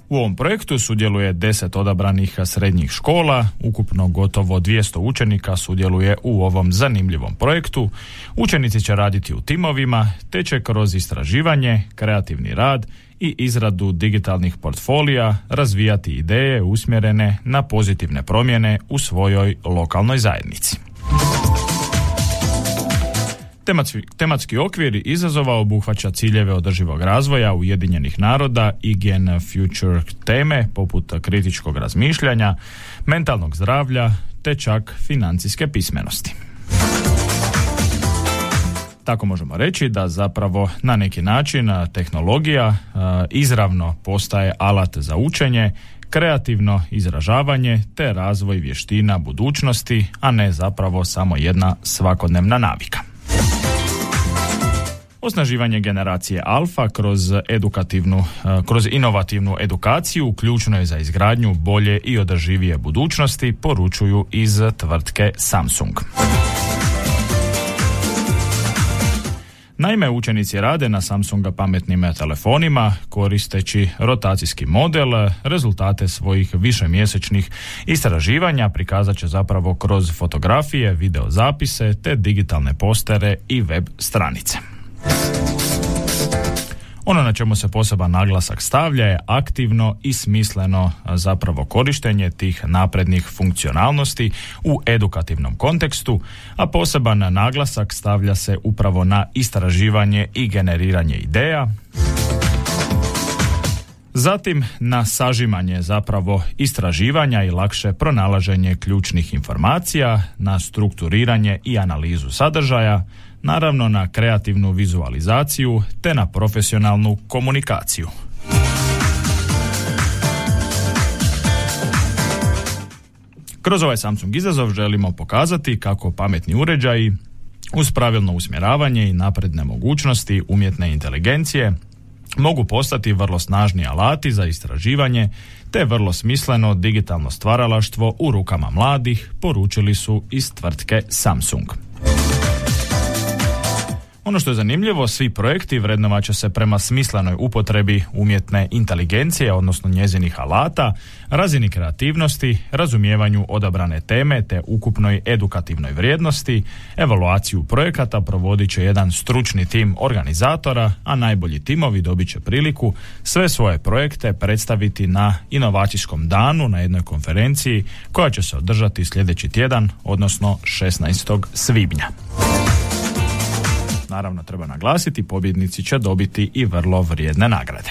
U ovom projektu sudjeluje 10 odabranih srednjih škola, ukupno gotovo 200 učenika sudjeluje u ovom zanimljivom projektu. Učenici će raditi u timovima, te će kroz istraživanje, kreativni rad i izradu digitalnih portfolija razvijati ideje usmjerene na pozitivne promjene u svojoj lokalnoj zajednici. Tematski okvir izazova obuhvaća ciljeve održivog razvoja Ujedinjenih naroda i Gen Future teme poput kritičkog razmišljanja, mentalnog zdravlja te čak financijske pismenosti. Tako možemo reći da zapravo na neki način tehnologija izravno postaje alat za učenje, kreativno izražavanje te razvoj vještina budućnosti, a ne zapravo samo jedna svakodnevna navika. Osnaživanje generacije alfa kroz inovativnu edukaciju ključno je za izgradnju bolje i održivije budućnosti, poručuju iz tvrtke Samsung. Naime, učenici rade na Samsunga pametnim telefonima koristeći rotacijski model. Rezultate svojih višemjesečnih istraživanja prikazat će zapravo kroz fotografije, videozapise te digitalne postere i web stranice. Ono na čemu se poseban naglasak stavlja je aktivno i smisleno zapravo korištenje tih naprednih funkcionalnosti u edukativnom kontekstu, a poseban naglasak stavlja se upravo na istraživanje i generiranje ideja, zatim na sažimanje zapravo istraživanja i lakše pronalaženje ključnih informacija, na strukturiranje i analizu sadržaja, naravno na kreativnu vizualizaciju te na profesionalnu komunikaciju. Kroz ovaj Samsung izazov želimo pokazati kako pametni uređaji uz pravilno usmjeravanje i napredne mogućnosti umjetne inteligencije mogu postati vrlo snažni alati za istraživanje te vrlo smisleno digitalno stvaralaštvo u rukama mladih, poručili su iz tvrtke Samsung. Ono što je zanimljivo, svi projekti vrednovat će se prema smislenoj upotrebi umjetne inteligencije, odnosno njezinih alata, razini kreativnosti, razumijevanju odabrane teme te ukupnoj edukativnoj vrijednosti. Evaluaciju projekata provodit će jedan stručni tim organizatora, a najbolji timovi dobit će priliku sve svoje projekte predstaviti na inovacijskom danu na jednoj konferenciji koja će se održati sljedeći tjedan, odnosno 16. svibnja. Naravno, treba naglasiti, pobjednici će dobiti i vrlo vrijedne nagrade.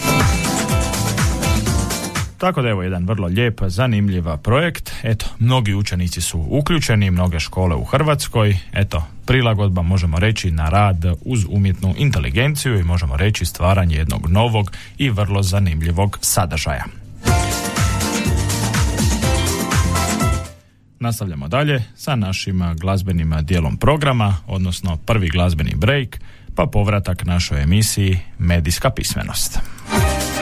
Tako da evo jedan vrlo lijep, zanimljiv projekt. Eto, mnogi učenici su uključeni, mnoge škole u Hrvatskoj. Eto, prilagodba možemo reći na rad uz umjetnu inteligenciju i možemo reći stvaranje jednog novog i vrlo zanimljivog sadržaja. Nastavljamo dalje sa našim glazbenim dijelom programa, odnosno prvi glazbeni break, pa povratak našoj emisiji Medijska pismenost.